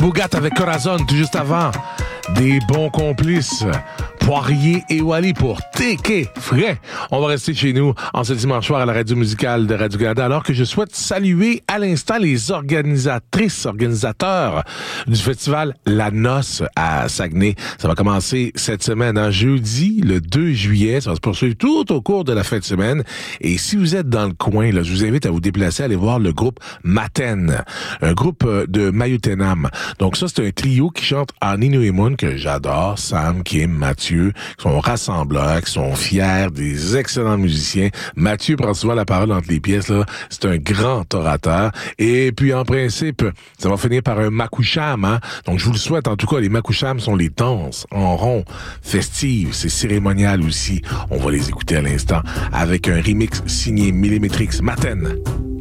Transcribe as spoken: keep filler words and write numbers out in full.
Bougat avec Corazon, tout juste avant. Des bons complices, Poirier et Wally pour Téké Frais. On va rester chez nous en ce dimanche soir à la radio musicale de Radio-Canada, alors que je souhaite saluer à l'instant les organisatrices, organisateurs du festival La Noce à Saguenay. Ça va commencer cette semaine, en jeudi, le deux juillet. Ça va se poursuivre tout au cours de la fin de semaine. Et si vous êtes dans le coin, là, je vous invite à vous déplacer, à aller voir le groupe Maten, un groupe de Mayutenam. Donc ça, c'est un trio qui chante en Inuimun, que j'adore, Sam, Kim, Mathieu, qui sont rassembleurs, qui sont fiers, des excellents musiciens. Mathieu prend souvent la parole entre les pièces, là. C'est un grand orateur. Et puis, en principe, ça va finir par un makoucham, hein. Donc, je vous le souhaite. En tout cas, les makouchams sont les danses en rond, festives. C'est cérémonial aussi. On va les écouter à l'instant avec un remix signé Millimetrix Maten.